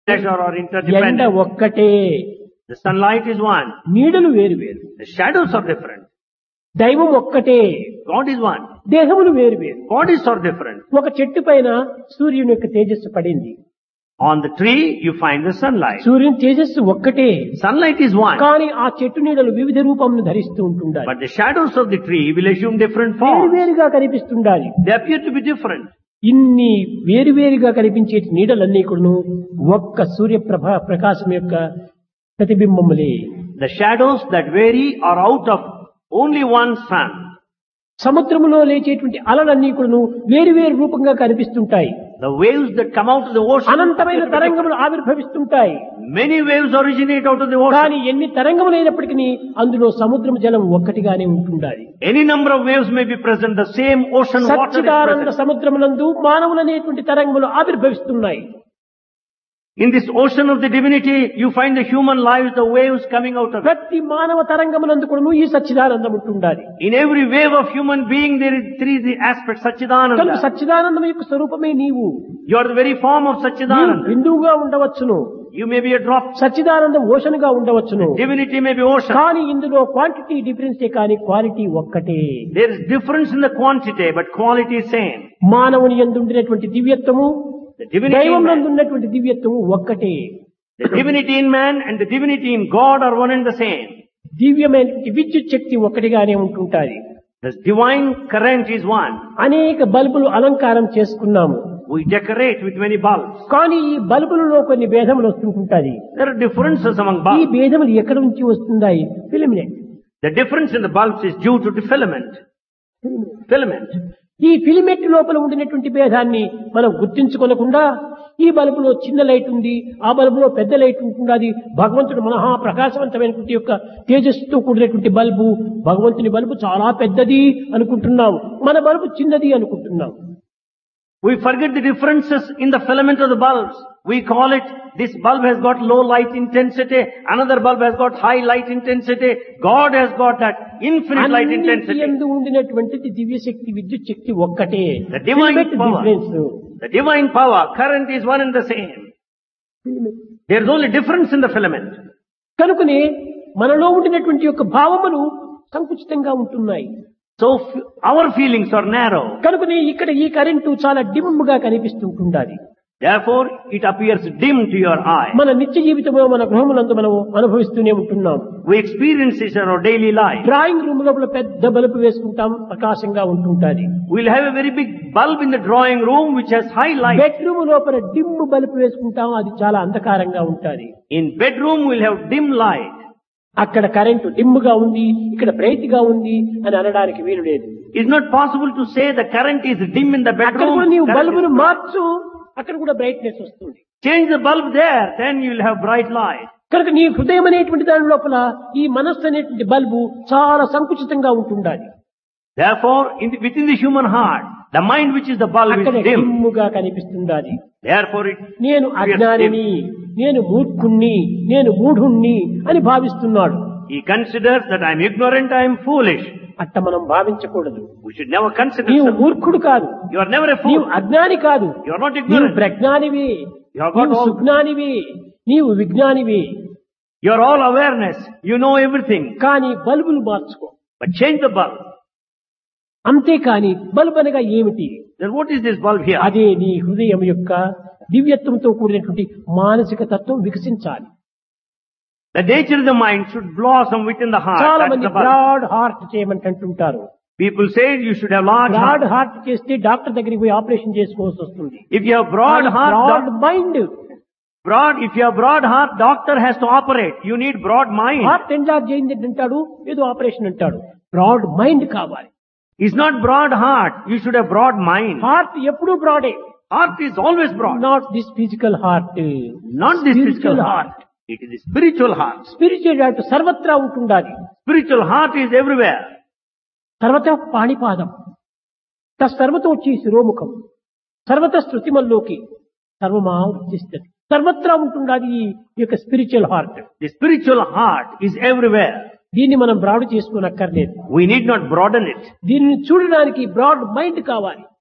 pleasure or ఎండ interdependent. ఒక్కటే, The sunlight is one. నీడలు వేరు వేరు. The shadows are different. దైవం ఒక్కటే, God is one. దేహములు వేరు వేరు. Bodies are different. ఒక చెట్టు పైన సూర్యుని యొక్క తేజస్సు పడింది. On the tree, you find the sunlight. సూర్యుని తేజస్సు ఒక్కటే, Sunlight is one. కానీ ఆ చెట్టు నీడలు వివిధ రూపంను ధరిస్తూ ఉంటుండాలి. But the shadows of the tree will assume different వేరు forms. వేరుగా కనిపిస్తుండాలి. They appear to be different. ఇన్ని వేరువేరుగా కనిపించే నీడలన్నీ కూడాను ఒక్క ప్రకాశం యొక్క ప్రతిబింబములే. The shadows that vary are out of only one sun. సముద్రములో లేచేటువంటి అలలన్నీ కూడాను వేరు వేరు రూపంగా కనిపిస్తుంటాయి. The waves that come out of the ocean, అనంతమైన తరంగములు ఆవిర్భవిస్తుంటాయి. many waves originate out of the ocean. కానీ ఎన్ని తరంగములైనప్పటికీ అందులో సముద్రం జలం ఒక్కటిగానే ఉంటుండాలి. Any number of waves may be present, the same ocean water is Sachchidananda present. సముద్రమునందు మానవులనేటువంటి తరంగములు ఆవిర్భవిస్తున్నాయి. In this ocean of the divinity, you find the human lives, the waves coming out of it. ప్రతి మానవ తరంగమునందు కూడాను ఈ సచ్చిదానందం ఉంటుండాలి. In every wave of human being, there is three aspects, కనుక Satchidananda. సచ్చిదానందం యొక్క స్వరూపమే నీవు. You are the very form of నీవు Satchidananda. బిందువుగా ఉండవచ్చును, You may be a drop. సచ్చిదానందం ocean గా ఉండవచ్చును. Divinity may be ocean. కానీ ఇందులో క్వాంటిటీ డిఫరెన్సే కానీ క్వాలిటీ ఒక్కటే. There is difference in the quantity, but quality is same. మానవుని యందు ఉండినటువంటి దివ్యత్వము, The divinity దైవం in నందు man, ఉన్నటువంటి దివ్యత్వము ఒక్కటే. the divinity in man and the divinity in God are one and the same. దివ్యమైనటువంటి విద్యుత్ శక్తి ఒక్కటిగానే ఉంటుంటాది. The divine current is one. అనేక బల్బులు అలంకారం చేసుకున్నాము, We decorate with many bulbs. కానీ ఈ బల్బులలో కొన్ని భేదములు వస్తుంటుంటాయి. There are differences among ఈ bulbs. భేదములు ఎక్కడి నుంచి వస్తున్నాయి? ఫిలిమినెంట్. The difference in the bulbs is due to the filament. Filament. ఈ ఫిలిమెంట్ లోపల ఉండినటువంటి భేదాన్ని మనం గుర్తించుకోనకుండా ఈ బల్బులో చిన్న లైట్ ఉంది, ఆ బల్బులో పెద్ద లైట్ ఉంటున్నది, భగవంతుడు మహా ప్రకాశవంతమైనటువంటి యొక్క తేజస్సుతో కూడినటువంటి బల్బు, భగవంతుని బల్బు చాలా పెద్దది అనుకుంటున్నాం, మన బల్బు చిన్నది అనుకుంటున్నాం. We forget the differences in the filament of the bulbs. We call it, this bulb has got low light intensity, another bulb has got high light intensity, God has got that infinite light అన్నిటి intensity. యందు ఉండినటువంటిది దివ్య శక్తి, విద్యుత్ శక్తి ఒక్కటే. The divine Filament power. difference. The divine power, current is one and the same. There is only difference in the filament. కనుకనే మనలో ఉండినటువంటి యొక్క భావములు సంకుచితంగా ఉంటున్నాయి. So our feelings are narrow. కనుకనే ఇక్కడ ఈ కరెంటు చాలా డిమ్ గా కనిపిస్తుంటుండాలి. Therefore, it appears dim to your eye. మన నిత్య జీవితంలో మన గృహములందు మనం అనుభవిస్తూనే ఉంటున్నాం. We experience it in our daily life. Drawing room లోపల పెద్ద బల్బు వేసుకుంటాం, ప్రకాశంగా ఉంటుంటాది. We'll have a very big bulb in the drawing room which has high light. Bedroom లోపల డిమ్ బల్బు వేసుకుంటాం, అది చాలా అంధకారంగా ఉంటాది. In bedroom, we'll have dim light. అక్కడ current dim గా ఉంది, ఇక్కడ బ్రైట్ గా ఉంది అని అనడానికి వీలు లేదు. It's not possible to say the current is dim in the అక్కడ కూడా bedroom. నీవు current బల్బును is- మార్చు, అక్కడ కూడా బ్రైట్నెస్ వస్తుంది. Change the bulb there, then you'll have bright light. కనుక నీ హృదయం అనేటువంటి దాని లోపల ఈ మనస్సు అనేటువంటి బల్బు చాలా సంకుచితంగా ఉంటుండాలి. Therefore, within the human heart, the mind which is the bulb అక్కడ is dim. డిమ్ముగా కనిపిస్తుండాలి. Therefore, it నేను అజ్ఞానిని, నేను మూర్ఖుణ్ణి, నేను మూఢుణ్ణి అని భావిస్తున్నాడు. he considers that I am ignorant, I am foolish. అట్ట మనం భావించకూడదు. We should never consider నీవు such. మూర్ఖుడు కాదు, You are never a నీవు fool. అజ్ఞాని కాదు, You are not నీవు ignorant. ప్రజ్ఞానివి, You have got నీవు all. సుజ్ఞానివి, నీవు విజ్ఞానివి. You are all awareness. You know everything. కానీ బల్బులు మార్చుకో. But change the bulb. అంతేకాని బల్బ్ అనగా ఏమిటి? Then what is this bulb here? అదే నీ హృదయం యొక్క దివ్యత్వంతో కూడినటువంటి మానసిక తత్వం వికసించాలి. The nature of the mind should blossom within the heart. చాలా That's మంది the bulb. Broad heart చేయమంటుంటారు. People say you should have large broad heart. Heart చేస్తే డాక్టర్ దగ్గరికి పోయి ఆపరేషన్ చేసుకోవాల్సి వస్తుంది. If you have broad heart, broad mind, if you have broad heart, doctor has to operate. You need broad mind. Heart ఎంజార్జ్ అయింది అంటాడు, ఏదో operation అంటాడు. Broad mind కావాలి. It's not broad heart. You should have broad mind. Heart ఎప్పుడూ బ్రాడే. Heart is always broad. Not this physical heart, Not this physical heart. It is the spiritual heart. Spiritual heart సర్వత్రా ఉంటుండాలి. Spiritual heart is everywhere. సర్వత పాణిపాదం, సర్వతో వచ్చి శిరోముఖం, సర్వత శృతిమల్లోకి సర్వమా వృత్తిస్తుంది. సర్వత్రా ఉంటుండాలి ఈ యొక్క spiritual heart. The spiritual heart is everywhere. దీన్ని మనం broad చేసుకోనక్కర్లేదు. We need not broaden it. దీనిని చూడడానికి బ్రాడ్ మైండ్ కావాలి.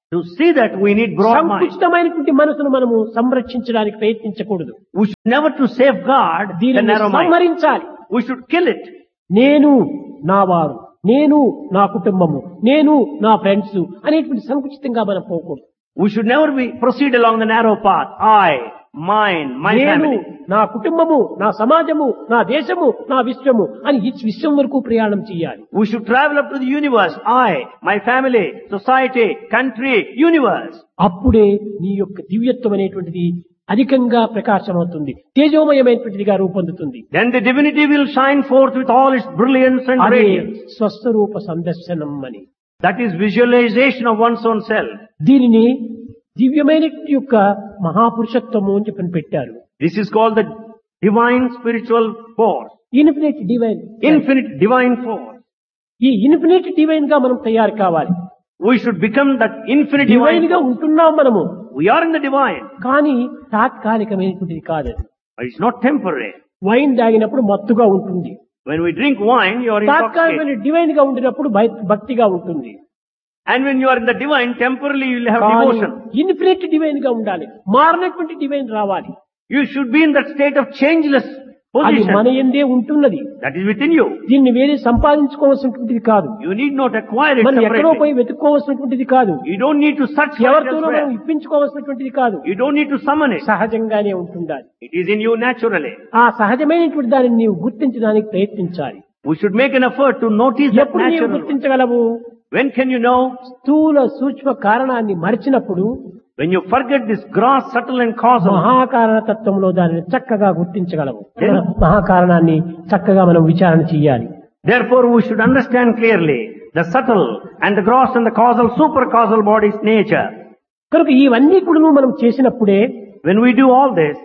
To see that we need broad mind. సంకుచితమైనటువంటి మనసును మనము సంరక్షించడానికి ప్రయత్నించకూడదు. We should never to safeguard the దీనిని narrow mind. సంహరించాలి. We should kill it. నేను నా వారు, నేను నా కుటుంబము, నేను నా ఫ్రెండ్స్ అనేటువంటి సంకుచితంగా మనం పోకూడదు. We should never proceed along the narrow path. I, mine, my నేను family. నా కుటుంబము, నా సమాజము, నా దేశము, నా విశ్వము అని ఈ విశ్వం వరకు ప్రయాణం చేయాలి. We should travel up to the universe. I, my family, society, country, universe. అప్పుడే నీ యొక్క దివ్యత్వం అనేటువంటిది అధికంగా ప్రకాశమవుతుంది, తేజోమయమైనటువంటిదిగా రూపొందుతుంది. Then the divinity will shine forth with all its brilliance and అదే radiance. స్వస్వరూప సందర్శనం అని. That is visualization of one's own self. దీనిని దివ్యమైన యొక్క మహాపురుషత్వము అని చెప్పని పెట్టారు. This is called the divine spiritual force. Infinite divine. Infinite divine force. ఈ ఇన్ఫినిట్ డివైన్ గా మనం తయారు కావాలి. We should become that infinite divine divine గా force. ఉంటున్నాం మనము, We are in the divine, కానీ తాత్కాలికమైనటువంటిది కాదు. but it's not temporary. Wine తాగినప్పుడు మత్తుగా ఉంటుంది, When we drink wine, you are intoxicated. తాత్కాలికమైన డివైన్ గా ఉండినప్పుడు భక్తిగా ఉంటుంది. And when you are in the divine, temporarily you will have devotion. Infinite divine గా ఉండాలి, మారినటువంటి డివైన్ రావాలి. You should be in that state of changeless అది మన position. యందే ఉంటున్నది. That is within you. దీన్ని వేరే సంపాదించుకోవాల్సినటువంటిది కాదు, You need not acquire it మనం ఎక్కడో separately. పోయి వెతుక్కోవాల్సినటువంటిది కాదు, You don't need to search for it ఎవరితోనో మనం elsewhere. ఇప్పించుకోవాల్సినటువంటిది కాదు. You don't need to summon it. సహజంగానే ఉంటుండాలి. It is in you naturally. ఆ సహజమైనటువంటి దానిని నీవు గుర్తించడానికి ప్రయత్నించాలి. We should make an effort to notice that ఎప్పుడు నీవు natural. గుర్తించగలవు? When can you know? స్థూల సూక్ష్మ కారణాన్ని మరిచినప్పుడు When you forget this gross, subtle and causal. మహాకారణ తత్వంలో దానిని చక్కగా గుర్తించగలము. మహాకారణాన్ని చక్కగా మనం విచారణ చెయ్యాలి. Therefore, we should understand clearly the subtle and the gross and the causal, super-causal body's nature. కనుక ఇవన్నీ కూడా మనం చేసినప్పుడే When we do all this,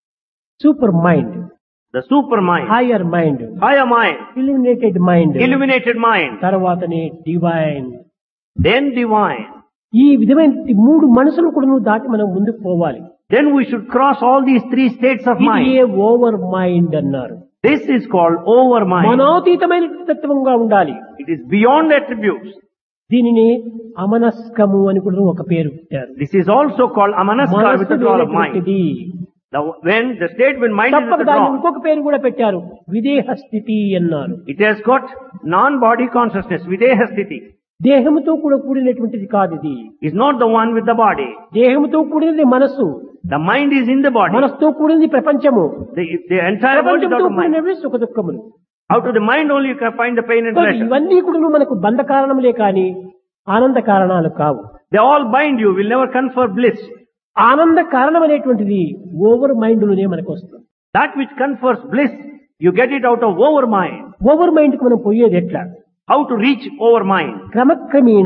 super mind, the super mind, hire mind, higher mind, illuminated mind, illuminated mind, తర్వాతనే divine, then divine. ఈ విధమైన మూడు మనసులు కూడా నువ్వు దాటి మనం ముందుకు పోవాలి. Then we should cross all these three states of ఇది mind. ఓవర్ మైండ్ అన్నారు. This is called over mind. మనోతీతమైన తత్వంగా ఉండాలి. It is beyond attributes. దీనిని అమనస్కము అని కూడా ఒక పేరు పెట్టారు. This is also called amanaska with the draw of mind. మనస్సు When the state when mind is at తప్పక the దాన్ని draw, ఇంకొక పేరు కూడా పెట్టారు, విదేహ స్థితి అన్నారు. it has got non-body consciousness, videha sthiti. దేహముతో కూడా కూడినటువంటిది కాదు ఇది. Is not the one with the body. దేహముతో కూడినది మనస్సు, The mind is in the body. మనస్సుతో కూడినది ప్రపంచము. The entire body is ప్రపంచంతో out of mind. కూడినవి సుఖ దుఃఖములు. Out of the mind only you can find the pain and pleasure. ఇవన్నీ కూడా మనకు బంధ కారణములే కాని ఆనంద కారణాలు కావు. They all bind you, will never confer bliss. ఆనంద కారణం అనేటువంటిది ఓవర్ మైండ్ లోనే మనకు వస్తుంది. That which confers bliss, you get it out of over mind. Over mind కి మనం పోయేది ఎట్లా? How to reach over mind? క్రమక్రమేణ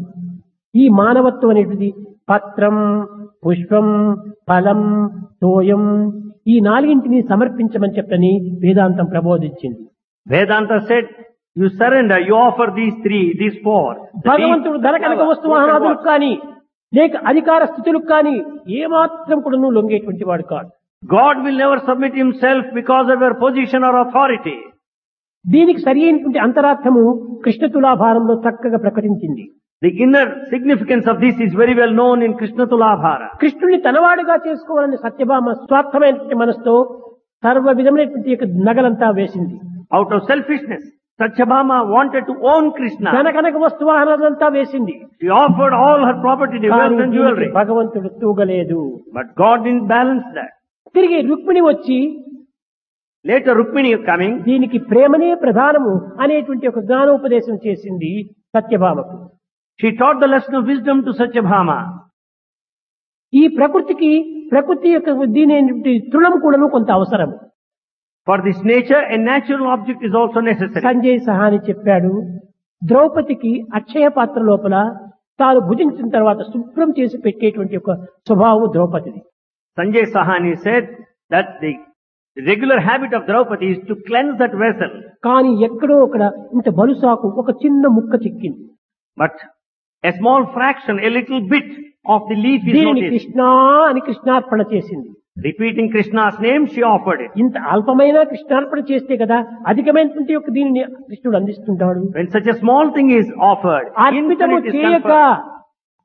ఈ మానవత్వం అనేటిది పత్రం, పుష్పం, ఫలం, తోయం ఈ నాలుగింటిని సమర్పించమని చెప్పని వేదాంతం ప్రబోధించింది. Vedanta said, you surrender, you offer these three, these four. The భగవంతుడు deep, ధన కనక the వస్తు power, వాహనాదులకు కానీ లేక అధికార స్థితులకు కానీ ఏమాత్రం కూడా నువ్వు లొంగేటువంటి వాడు కాదు. God will never submit himself because of your position or authority. దీనికి సరి అయినటువంటి అంతరార్థము కృష్ణ తులాభారంలో చక్కగా ప్రకటించింది. The inner significance of this is very well known in Krishna Tulabhara. కృష్ణుని తనవాడుగా చేసుకోవాలని సత్యభామ స్వార్థమైనటువంటి మనసుతో సర్వ విధమైనటువంటి నగలంతా వేసింది. Out of selfishness, Satyabhama wanted to own Krishna. ధన కనక వస్తు వాహనాలంతా వేసింది. She offered all her property, the wealth and jewelry. భగవంతుడు తూగలేదు. But God didn't balance that. తిరిగి రుక్మిణి వచ్చి Later Rukmini coming, దీనికి ప్రేమనే ప్రధానము అనేటువంటి ఒక జ్ఞానోపదేశం చేసింది సత్యభామకు. she taught the lesson of wisdom to Satyabhama. ఈ ప్రకృతి యొక్క దీని తృణం కూడాను కొంత అవసరం. For this nature, a natural object is also necessary. Sanjay Sahani చెప్పాడు, ద్రౌపదికి అక్షయ పాత్ర లోపల తాను భుజించిన తర్వాత శుభ్రం చేసి పెట్టేటువంటి ఒక స్వభావం ద్రౌపదిది. Sanjay Sahani said that the regular habit of Draupadi is to cleanse that vessel. కానీ ఎక్కడో అక్కడ ఇంత బలుసాకు ఒక చిన్న ముక్క చిక్కింది. But a small fraction, a little bit of the leaf is దీనిని noticed. కృష్ణ అని కృష్ణార్పణ చేసింది. Repeating Krishna's name, she offered it. ఇంత అల్పమైన కృష్ణార్పణ చేస్తే కదా అధికమైనటువంటి యొక్క దీనిని కృష్ణుడు అందిస్తుంటాడు. When such a small thing is offered, అర్పితము infinite is చేయక conferred.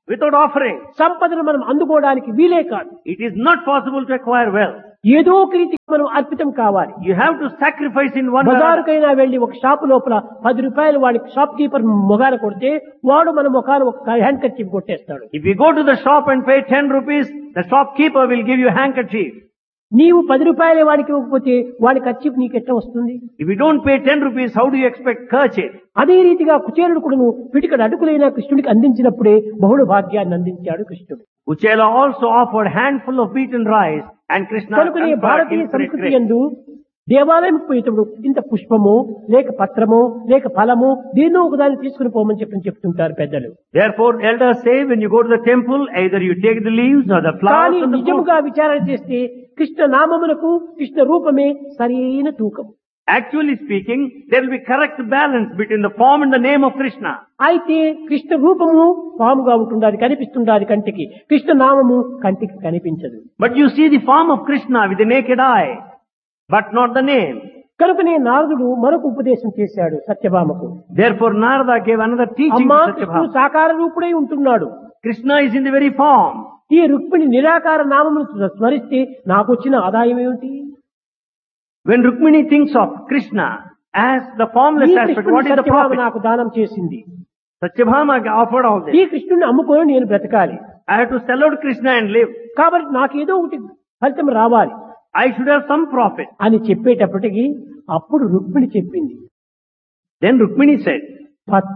without offering. సంపదను మనం అందుకోవడానికి వీలే కాదు. It is not possible to acquire wealth. ఏదో ఒక రీతికి మనం అర్పితం కావాలి. You have to sacrifice in one way. బజారుకైనా వెళ్లి ఒక షాపు లోపల 10 రూపాయలు వాడికి షాప్ కీపర్ మొగాన కొడితే వాడు మన ముఖాన ఒక hand kerchief కొట్టేస్తాడు. If you go to the shop and pay 10 rupees, the shopkeeper will give you handkerchief. నీవు 10 రూపాయలే వాడికి ఇవ్వకపోతే వాడి కర్చీఫ్ నీకు ఎట్లా వస్తుంది? If you don't pay 10 rupees, how do you expect kerchief? అదే రీతిగా కుచేలుడు కూడాను పిటికడు అడుగులైన కృష్ణుడికి అందించినప్పుడే బహుళ భాగ్యాన్ని అందించాడు కృష్ణుడు. Uchela also offered handful of beaten rice and Krishna కనుకనే conferred భారతీయ infinite సంస్కృతి grace. యందు దేవాలయం పోయేటప్పుడు ఇంత పుష్పము లేక పత్రము లేక ఫలము దేన్నో ఒకదాన్ని తీసుకుని పోమని చెప్తుంటారు పెద్దలు. Therefore, elders say when you go to the temple, either you take the leaves or the flowers కానీ or the fruit. నిజముగా విచారణ చేస్తే కృష్ణ నామమునకు కృష్ణ రూపమే సరైన తూకం. Actually speaking, there will be correct balance between the form and the name of Krishna. అయితే కృష్ణ రూపము పాముగా ఉంటుండాలి, కనిపిస్తుండాలి కంటికి. కృష్ణ నామము కంటికి కనిపించదు. But you see the form of Krishna with the naked eye, but not the name. కనుకనే నారదుడు మరొక ఉపదేశం చేశాడు సత్యభామకు. Therefore, Narada gave another teaching అమ్మా to కృష్ణుడు Satyabhama. సాకార రూపుడై ఉంటున్నాడు. Krishna is in the very form. ఈ రుక్మిణి నిరాకార నామమును స్మరిస్తే నాకు వచ్చిన ఆదాయం ఏమిటి? When Rukmini thinks of Krishna as the formless ఈ aspect, కృష్ణుడు what is the Satyabhama profit? నాకు దానం చేసింది. Satyabhama offered all ఈ this. కృష్ణుడిని అమ్ముకొని నేను బ్రతకాలి. I have to sell out Krishna and live. కాబట్టి నాకేదో ఒకటి ఫలితం రావాలి I should have some profit. అని చెప్పేటప్పటికి అప్పుడు రుక్మిణి చెప్పింది, Then Rukmini said,